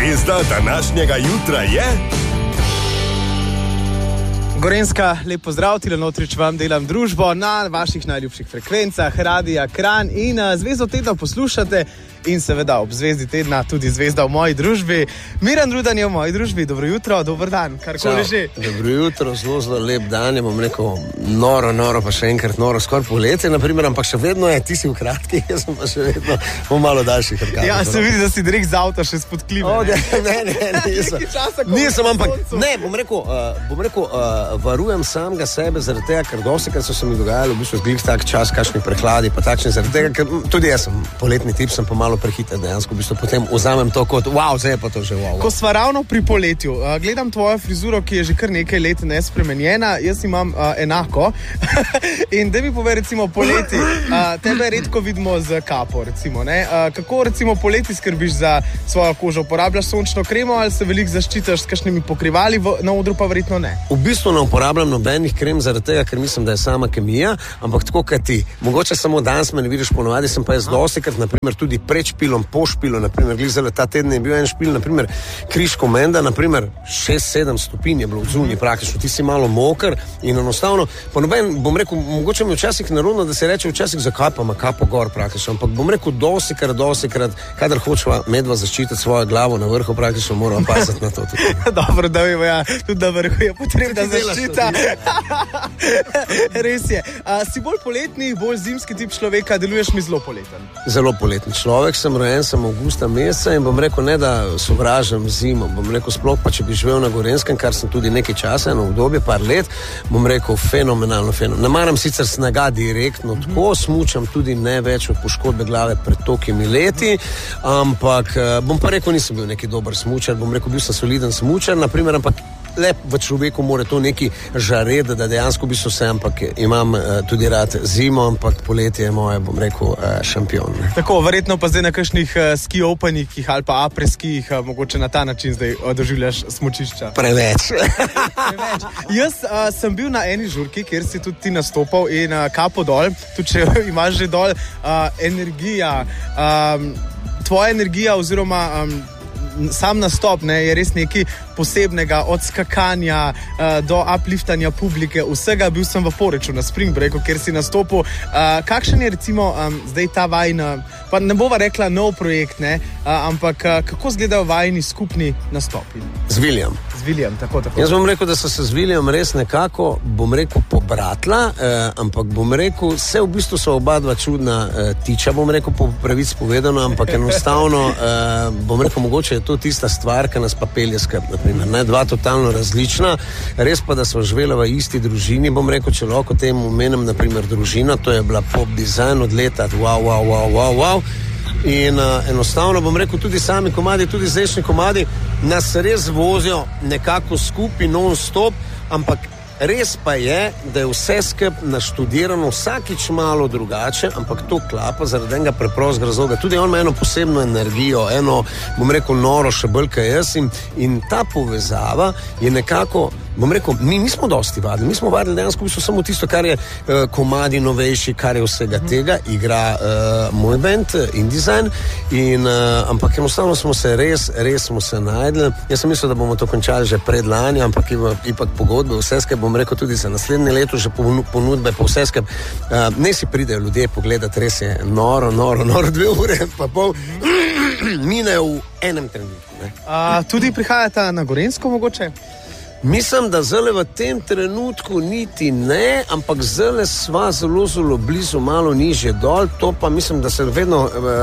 Zvezda današnjega jutra je... Gorenjska, lep pozdrav, Tilen Otrič vam delam družbo na vaših najljubših frekvencah, Radia Kranj in Zvezdo tedna poslušate in seveda ob Zvezdi tedna tudi Zvezda v moji družbi. Miran Rudan je v moji družbi, dobro jutro, dober dan, karkoli že. Dobro jutro, zelo lep dan, je bom rekel noro, pa še enkrat noro, skoraj poletje, naprimer, ampak še vedno je, ti si v kratki, jaz sem pa še vedno v malo daljših rokavih. Ja, se vidi, da si direkt z avta še spod klime. Nisem, ampak ne, bom rekel, varujem samega sebe zaradi tega, ker dostikrat so se mi dogajali v bistvu zglih tak čas, kakšni prehladi, pa takšni zaradi tega, ker tudi jaz sem poletni tip, sem pa malo prehiter dejansko, v bistvu potem vzamem to kot wow, zdaj je pa to že wow. Ko sva ravno pri poletju, gledam tvojo frizuro, ki je že kar nekaj let nespremenjena, jaz imam enako in da mi povej recimo poleti, tebe redko vidimo z kapo recimo, ne? Kako recimo poleti skrbiš za svojo kožo, uporabljaš sončno kremo ali se veliko zaščitaš s kakšnimi pokrivali, na odru pa verjetno ne? V bistvu ne uporabljam nobenih krem zaradi tega, ker mislim, da je sama kemija, ampak tako kot ti. Mogoče samo danes me ne vidiš, ponovadi sem pa jaz dostikrat, naprimer tudi pred špilom, po špilu, naprimer, glizale ta teden je bil en špil, naprimer, Kriško Menda, naprimer, 6-7 stopinj je bilo vzunji praktično, ti si malo moker in enostavno, pa noben, bom rekel, mogoče mi včasih narodno, da se reče včasih zakaj pa ima kapo gor praktično, ampak bom rekel, dostikrat, kadar hočeva medva zaščititi svojo glavo na vrhu, praktično moramo paziti na to tudi. Dobro, da vemo, ja, tudi na vrhu je potrebna zaščita. Res je. Si bolj poletni, bolj zimski tip človeka, deluješ mi zelo poleten? Zelo poletni človek, sem rojen, sem avgusta meseca in bom rekel, ne da sovražim zimo, bom rekel, sploh pa če bi živel na Gorenskem, kar sem tudi nekaj časa, eno obdobje, par let, bom rekel, fenomenalno. Ne maram sicer snega direktno tako, smučam tudi ne več od poškodbe glave pred tokimi leti, ampak bom pa rekel, nisem bil neki dober smučar, bom rekel, bil sem soliden smučar, naprimer, ampak le v človeku mora to neki žaret, da dejansko bi so se, ampak imam tudi rad zimo, ampak poletje je moje, bom rekel, šampion. Tako, verjetno pa zdaj na kakšnih ski openikih ali pa apreskijih mogoče na ta način zdaj doživljaš smučišča. Preveč. Jaz sem bil na eni žurki, kjer si tudi ti nastopal in kapo dol, tudi če imaš že dol energija, tvoja energija oziroma sam nastop, ne, je res nekaj posebnega, od skakanja do upliftanja publike, vsega. Bil sem v Poreču na Spring Breaku, kjer si nastopil. Kakšen je recimo zdaj ta vajna, pa ne bova rekla nov projekt, ne, ampak kako izgledajo vajni skupni nastopi? Z William, tako. Jaz bom rekel, da so se z William res nekako, bom rekel, pobratla, ampak bom rekel, vse v bistvu so oba dva čudna tiča, bom rekel, po pravici povedano, ampak enostavno, bom rekel, mogoče je to tista stvar, ki nas pa pelje skrb, naprimer, ne, dva totalno različna, res pa, da smo živela v isti družini, bom rekel, če lahko temu omenim, naprimer, družina, to je bila Pop Design od leta wow. In enostavno, bom rekel, tudi sami komadi, tudi zdajšnji komadi nas res vozijo nekako skupaj, non-stop, ampak res pa je, da je vse skup naštudirano vsakič malo drugače, ampak to klapa zaradi enega preprostega razloga. Tudi on ima eno posebno energijo, eno, bom rekel, noro še bolj kaj jaz in ta povezava je nekako, bom rekel, mi nismo dosti vadili, mi smo vadili dejansko samo tisto, kar je komadi novejši, kar je vsega tega, igra moj band, InDesign, ampak enostavno smo se res smo se najdli. Jaz sem mislil, da bomo to končali že pred lani, ampak ipak pogodbe, vse skupaj, bom rekel, tudi za naslednje leto, že ponudbe, pa vse skupaj. Ne si pridejo ljudje pogledati, res je noro, 2 ure pa pol, mine v enem trenutku. Ne? Tudi prihajata na Gorenjsko mogoče? Mislim, da zdaj v tem trenutku niti ne, ampak zdaj sva zelo blizu, malo nižje dol, to pa mislim, da se vedno,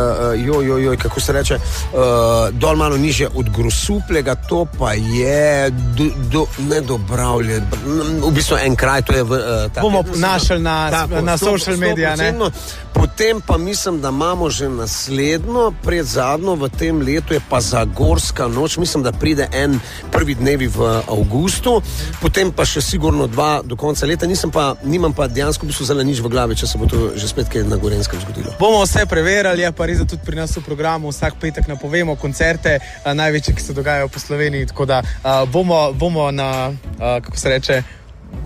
kako se reče, dol malo nižje od Grosuplega, to pa je ne Dobravlje, v bistvu en kraj, to je bomo našli na social medija, ne? Potem pa mislim, da imamo že naslednjo, predzadnjo v tem letu je pa Zagorska noč, mislim, da pride en prvi dnevi v avgustu, potem pa še sigurno 2 do konca leta, nimam pa dejansko zelo nič v glavi, če se bo to že spet kaj na Gorenskem zgodilo. Bomo vse preverjali, pa res tudi pri nas v programu vsak petek napovemo koncerte, največje, ki se dogajajo po Sloveniji, tako da bomo na, kako se reče,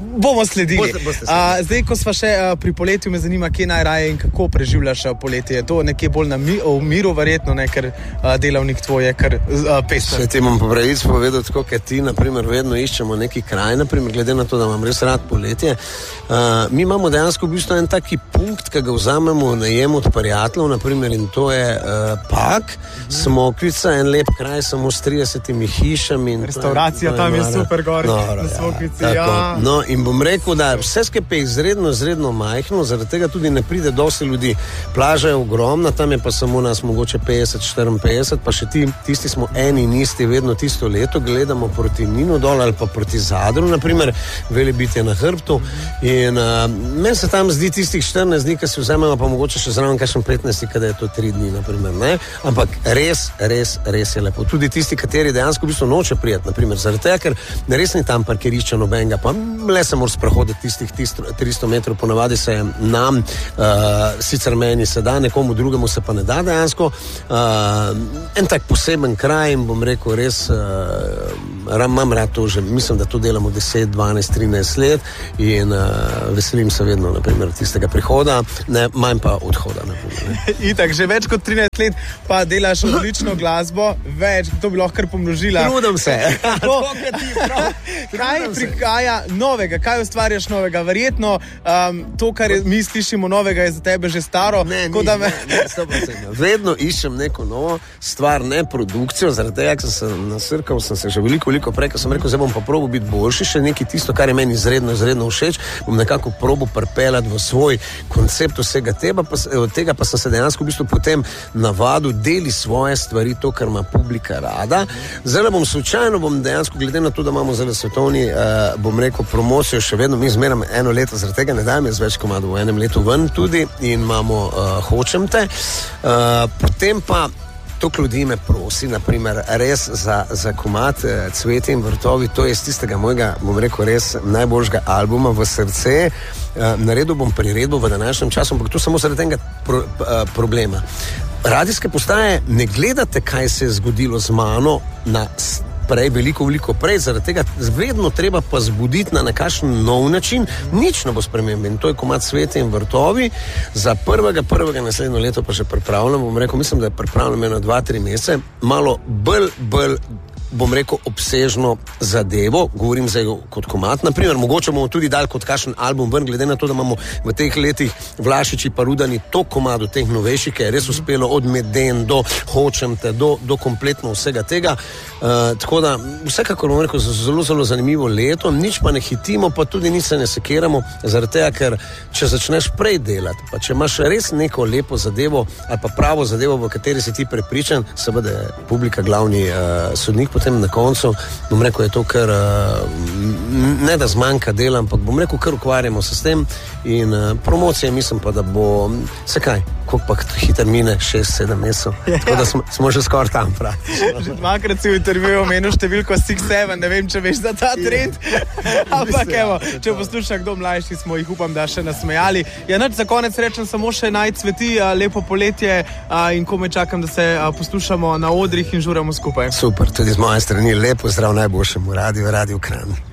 Bomo sledili. Zdaj, ko sva še pri poletju, me zanima, kje najraje in kako preživljaš poletje. Je to nekje bolj v miru, verjetno, ne, ker delavnik tvoj je kar pester. Se ti imam po pravici povedati, tako, ker ti, naprimer, vedno iščemo neki kraj, naprimer, glede na to, da imam res rad poletje. Mi imamo dejansko v bistvu en taki punkt, ki ga vzamemo v najem od prijateljev, naprimer, in to je Pag, Smokvica, en lep kraj, samo s 30 hišami. Restauracija tam je super gor, na Smokvici, No, in bom rekel, da vse skupaj je izredno majhno, zaradi tega tudi ne pride dosti ljudi. Plaža je ogromna, tam je pa samo nas mogoče 50-54, pa še tisti smo eni in isti vedno tisto leto, gledamo proti Ninu dol ali pa proti Zadru, naprimer, Velebit je na hrbtu in meni se tam zdi tistih 14 dni, ki si vzamemo, pa mogoče še zraven kakšen 15, kada je to 3 dni, naprimer, ne? Ampak res je lepo. Tudi tisti, kateri dejansko v bistvu noče prijeti, naprimer, zaradi tega, ker res ni tam parkirišča nobenega, pa le se moraš prehoditi tistih 300 metrov, ponavadi se nam, sicer meni se da, nekomu drugemu se pa ne da dejansko. En tak poseben kraj in bom rekel res, imam rad to že, mislim, da to delamo 10, 12, 13 let in veselim se vedno, naprimer, tistega prihoda, ne, manj pa odhoda. Itak, že več kot 13 let pa delaš odlično glasbo, več, to bi lahko kar pomnožila. Trudim se. Kaj prihaja novega, kaj ustvarjaš novega? Verjetno to, kar mi slišimo novega, je za tebe že staro. Ne, 100%. Vedno iščem neko novo stvar, ne produkcijo, zaradi tega, ker sem se nasrkal, sem se že veliko prej, ker sem rekel, zdaj bom pa probal biti boljši, še nekaj tisto, kar je meni izredno všeč, bom nekako probal pripeljati v svoj koncept vsega tega, pa sem se dejansko v bistvu potem navadil, deli svoje stvari, to, kar ima publika rada. Zdaj bom slučajno, dejansko, glede na to, da imamo zdaj svetovni, bom rekel, promocijo še vedno, mi zmeram 1 leto, zaradi tega ne dajem jaz več komadov v 1 letu ven tudi in imamo Hočem te. Potem pa toliko ljudi me prosi, naprimer, res za komad Cvetje in vrtovi, to je iz tistega mojega, bom rekel, res najboljšega albuma V srce. Naredil bom priredbo v današnjem času, ampak to samo zaradi tega problema. Radijske postaje ne gledate, kaj se je zgodilo z mano na veliko prej, zaradi tega vedno treba pa zbuditi na nekakšen nov način, nič ne bo spremembe in to je komad Cvetje in vrtovi. Za prvega naslednjo leto pa že pripravljam, bom rekel, mislim, da je pripravljam 2-3 mesece, malo bolj bom rekel, obsežno zadevo, govorim zdaj kot komad, naprimer, mogoče bomo tudi dali kot kakšen album ven, glede na to, da imamo v teh letih Vlašiči pa Rudani to komado teh novejših, ki je res uspelo od Meden do Hočem te, do kompletno vsega tega, tako da vsekakor bom rekel, zelo zanimivo leto, nič pa ne hitimo, pa tudi nič se ne sekiramo, zaradi tega, ker če začneš prej delati, pa če imaš res neko lepo zadevo, ali pa pravo zadevo, v kateri si ti prepričan, seveda je publika glavni sodnik, potem na koncu, bom rekel, je to kar ne da zmanjka dela, ampak bom rekel, kar ukvarjamo se s tem in promocije mislim pa, da bo koliko pa hiter mine 6-7 mesecev, tako da smo že skoraj tam praktično. Že dvakrat si v intervjuju omenil številko 6-7, ne vem, če veš za ta trend, ampak evo, če posluša kdo mlajši, smo jih upam, da še nasmejali. Ja, nič, za konec rečem samo še naj cveti, lepo poletje in komaj čakam, da se poslušamo na odrih in žuramo skupaj. Super, tudi z moje strani lepo zdrav najboljšemu Radio Kranj.